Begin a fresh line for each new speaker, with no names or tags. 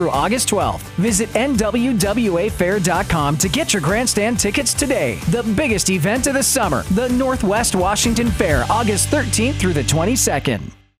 through August 12th. Visit NWWAfair.com to get your grandstand tickets today. The biggest event of the summer, the Northwest Washington Fair, August 13th through the 22nd.